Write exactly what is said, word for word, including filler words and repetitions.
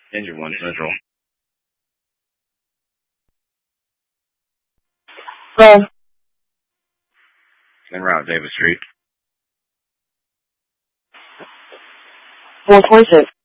Engine one Central. Go. En route, Davis Street. four twenty-six.